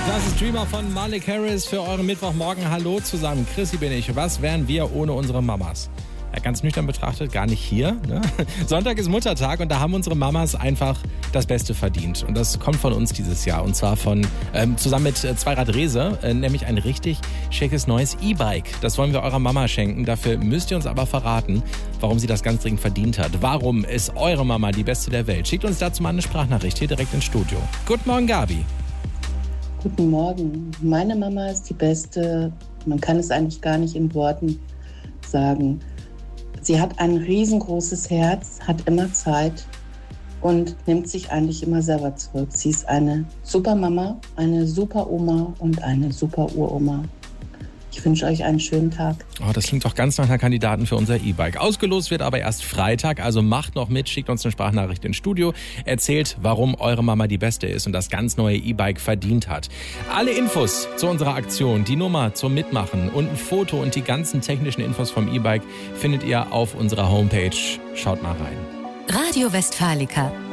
Das ist Dreamer von Malik Harris für euren Mittwochmorgen. Hallo zusammen, Chrissy bin ich. Was wären wir ohne unsere Mamas? Ja, ganz nüchtern betrachtet, gar nicht hier. Ne? Sonntag ist Muttertag und da haben unsere Mamas einfach das Beste verdient. Und das kommt von uns dieses Jahr. Und zwar zusammen mit Zweirad Rese, nämlich ein richtig schickes neues E-Bike. Das wollen wir eurer Mama schenken. Dafür müsst ihr uns aber verraten, warum sie das ganz dringend verdient hat. Warum ist eure Mama die Beste der Welt? Schickt uns dazu mal eine Sprachnachricht hier direkt ins Studio. Guten Morgen, Gabi. Guten Morgen. Meine Mama ist die Beste. Man kann es eigentlich gar nicht in Worten sagen. Sie hat ein riesengroßes Herz, hat immer Zeit und nimmt sich eigentlich immer selber zurück. Sie ist eine super Mama, eine super Oma und eine super Uroma. Ich wünsche euch einen schönen Tag. Oh, das klingt doch ganz nach einer Kandidatin für unser E-Bike. Ausgelost wird aber erst Freitag, also macht noch mit, schickt uns eine Sprachnachricht ins Studio, erzählt, warum eure Mama die Beste ist und das ganz neue E-Bike verdient hat. Alle Infos zu unserer Aktion, die Nummer zum Mitmachen und ein Foto und die ganzen technischen Infos vom E-Bike findet ihr auf unserer Homepage. Schaut mal rein. Radio Westfalica.